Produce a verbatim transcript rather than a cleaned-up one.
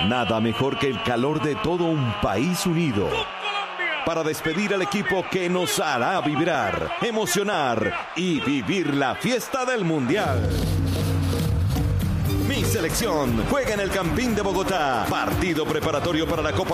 Nada mejor que el calor de todo un país unido para despedir al equipo que nos hará vibrar, emocionar y vivir la fiesta del Mundial. Mi selección juega en el Campín de Bogotá, partido preparatorio para la Copa